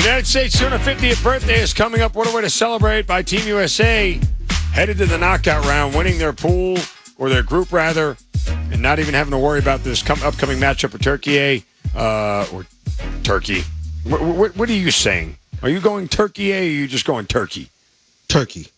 United States 250th birthday is coming up. What a way to celebrate by Team USA. Headed to the knockout round, winning their pool, or their group rather, and not even having to worry about this upcoming matchup with Turkey or Turkey. What are you saying? Are you going Turkey or are you just going Turkey? Turkey.